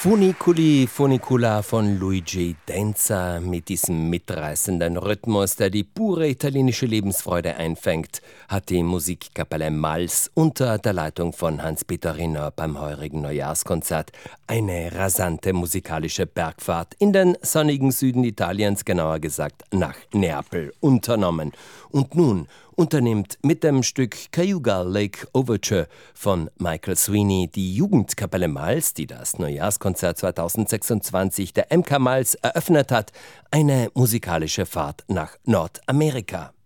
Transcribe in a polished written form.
Funiculi Funicula von Luigi Denza mit diesem mitreißenden Rhythmus, der die pure italienische Lebensfreude einfängt, hat die Musikkapelle Malz unter der Leitung von Hans-Peter Rinner beim heurigen Neujahrskonzert eine rasante musikalische Bergfahrt in den sonnigen Süden Italiens, genauer gesagt nach Neapel, unternommen. Und nun unternimmt mit dem Stück Cayuga Lake Overture von Michael Sweeney die Jugendkapelle Malz, die das Neujahrskonzert 2026 der MK Malz eröffnet hat, eine musikalische Fahrt nach Nordamerika.